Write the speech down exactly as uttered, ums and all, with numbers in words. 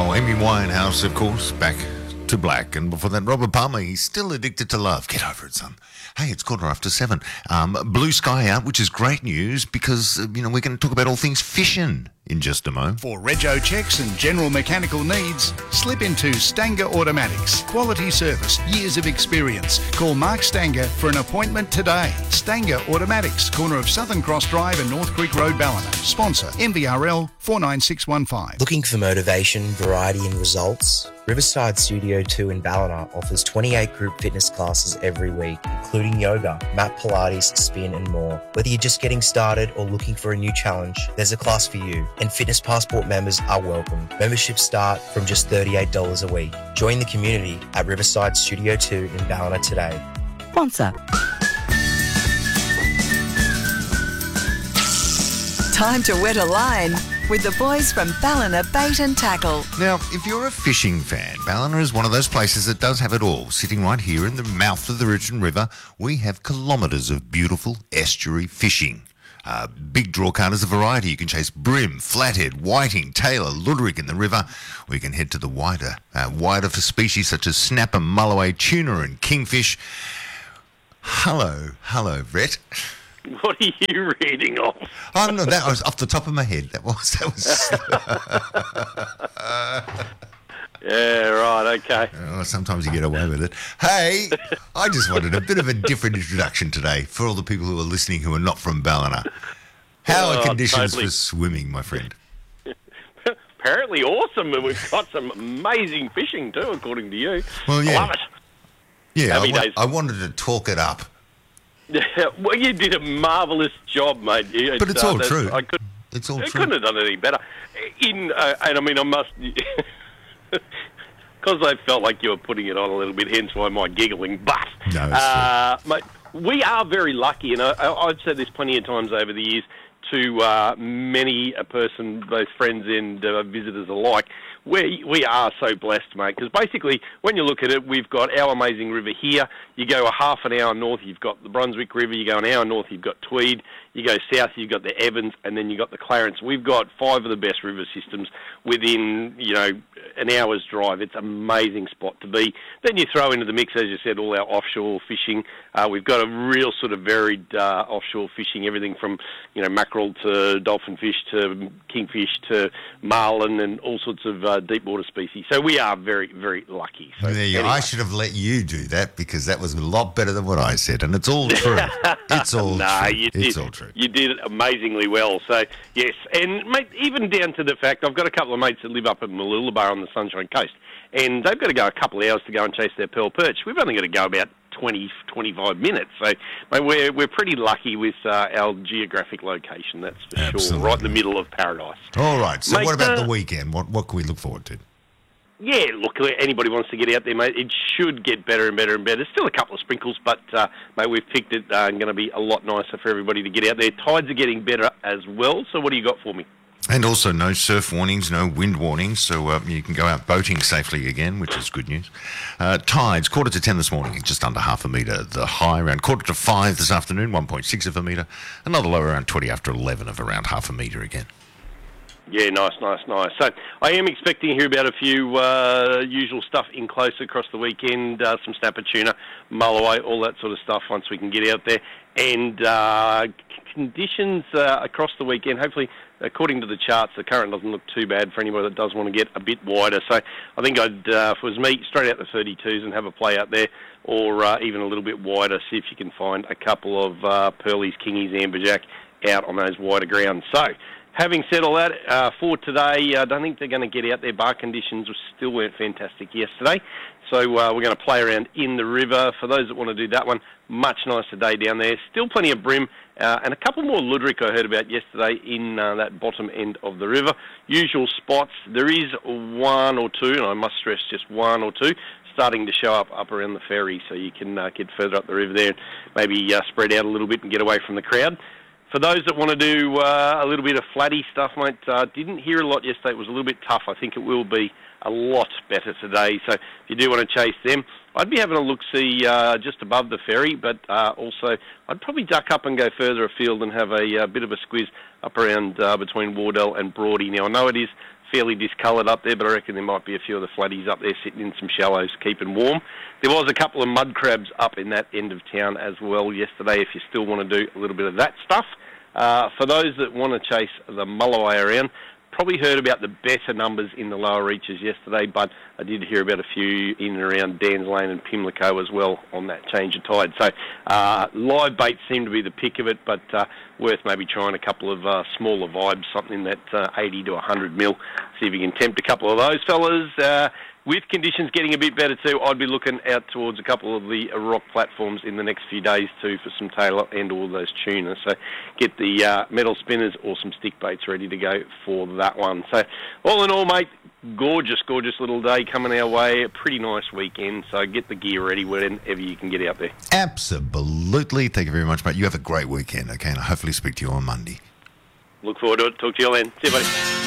Now, Amy Winehouse, of course, back to black. And before that, Robert Palmer, he's still addicted to love. Get over it, son. Hey, it's quarter after seven. Um, blue sky out, which is great news because, uh, you know, we're going to talk about all things fishing in just a moment. For rego checks and general mechanical needs, slip into Stanger Automatics. Quality service, years of experience. Call Mark Stanger for an appointment today. Stanger Automatics, corner of Southern Cross Drive and North Creek Road, Ballina. Sponsor M V R L four nine six one five. Looking for motivation, variety and results? Riverside Studio two in Ballina offers twenty-eight group fitness classes every week, including yoga, mat Pilates, spin and more. Whether you're just getting started or looking for a new challenge, there's a class for you, and Fitness Passport members are welcome. Memberships start from just thirty-eight dollars a week. Join the community at Riverside Studio two in Ballina today. Sponsor. Time to wet a line with the boys from Ballina Bait and Tackle. Now, if you're a fishing fan, Ballina is one of those places that does have it all. Sitting right here in the mouth of the Richmond River, we have kilometres of beautiful estuary fishing. Uh, big draw counters of variety. You can chase brim, flathead, whiting, tailor, luderick in the river. Or you can head to the wider, uh, wider for species such as snapper, mulloway, tuna and kingfish. Hello, hello, Brett. What are you reading off? Oh, no, that was off the top of my head. That was, that was... Yeah, right, okay. Oh, sometimes you get away with it. Hey, I just wanted a bit of a different introduction today for all the people who are listening who are not from Ballina. How are Oh, conditions totally. for swimming, my friend? Apparently awesome, and we've got some amazing fishing too, according to you. Well, yeah. I love it. Yeah, I, Happy wa- days. I wanted to talk it up. Well, you did a marvellous job, mate. You- But it's all that's- true. I, could, It's all I true. couldn't have done it any better. In uh, and I mean, I must, because I felt like you were putting it on a little bit, hence why my giggling. But No, it's uh, mate, we are very lucky, and I, I- I've said this plenty of times over the years to uh, many a person, both friends and uh, visitors alike. We we are so blessed, mate, because basically when you look at it, we've got our amazing river here. You go a half an hour north, you've got the Brunswick River. You go an hour north, you've got Tweed. You go south, you've got the Evans, and then you've got the Clarence. We've got five of the best river systems within, you know, an hour's drive. It's an amazing spot to be. Then you throw into the mix, as you said, all our offshore fishing. Uh, we've got a real sort of varied uh, offshore fishing, everything from, you know, mackerel to dolphin fish to kingfish to marlin and all sorts of uh, deep water species. So we are very, very lucky. So There you go. anyway. I should have let you do that because that was a lot better than what I said, and it's all true. It's all nah, true. you It's did, all true. You did it amazingly well. So, yes. And, mate, even down to the fact, I've got a couple of mates that live up at Mooloolaba on the Sunshine Coast, and they've got to go a couple of hours to go and chase their pearl perch. We've only got to go about twenty, twenty-five minutes. So, mate, we're, we're pretty lucky with uh, our geographic location, that's for Absolutely. sure, right in the middle of paradise. All right. So Mate, what about uh, the weekend? What what can we look forward to? Yeah, look, anybody wants to get out there, mate, it should get better and better and better. Still a couple of sprinkles, but, uh, mate, we've picked it uh, and going to be a lot nicer for everybody to get out there. Tides are getting better as well, so what do you got for me? And also no surf warnings, no wind warnings, so uh, you can go out boating safely again, which is good news. Uh, tides, quarter to ten this morning, just under half a metre. The high around quarter to five this afternoon, one point six of a metre. Another low around twenty after eleven of around half a metre again. Yeah, nice, nice, nice. So I am expecting to hear about a few uh, usual stuff in close across the weekend, uh, some snapper tuna, mulloway, all that sort of stuff once we can get out there. And uh, conditions uh, across the weekend, hopefully, according to the charts, the current doesn't look too bad for anybody that does want to get a bit wider. So I think I'd, uh, if it was me, straight out the thirty-twos and have a play out there, or uh, even a little bit wider, see if you can find a couple of uh, pearlies, kingies, amberjack out on those wider grounds. So, having said all that, uh, for today, I don't think they're going to get out there. Bar conditions still weren't fantastic yesterday. So uh, we're going to play around in the river. For those that want to do that one, much nicer day down there. Still plenty of brim uh, and a couple more luderick I heard about yesterday in uh, that bottom end of the river. Usual spots. There is one or two, and I must stress just one or two, starting to show up up around the ferry. So you can uh, get further up the river there and maybe uh, spread out a little bit and get away from the crowd. For those that want to do uh, a little bit of flatty stuff, mate, uh, didn't hear a lot yesterday. It was a little bit tough. I think it will be a lot better today. So if you do want to chase them, I'd be having a look-see uh, just above the ferry, but uh, also I'd probably duck up and go further afield and have a, uh bit of a squiz up around uh, between Wardell and Broady. Now, I know it is fairly discoloured up there, but I reckon there might be a few of the flatties up there sitting in some shallows, keeping warm. There was a couple of mud crabs up in that end of town as well yesterday, if you still want to do a little bit of that stuff. Uh, for those that want to chase the mulloway around, probably heard about the better numbers in the lower reaches yesterday, but I did hear about a few in and around Dan's Lane and Pimlico as well on that change of tide. So uh, live bait seemed to be the pick of it, but uh, worth maybe trying a couple of uh, smaller vibes, something that uh, eighty to one hundred mil. See if you can tempt a couple of those fellas. Uh, With conditions getting a bit better too, I'd be looking out towards a couple of the rock platforms in the next few days too for some tailor and all those tuna. So get the uh, metal spinners or some stick baits ready to go for that one. So all in all, mate, gorgeous, gorgeous little day coming our way. A pretty nice weekend. So get the gear ready whenever you can get out there. Absolutely. Thank you very much, mate. You have a great weekend, okay? And I hopefully speak to you on Monday. Look forward to it. Talk to you all then. See you, buddy.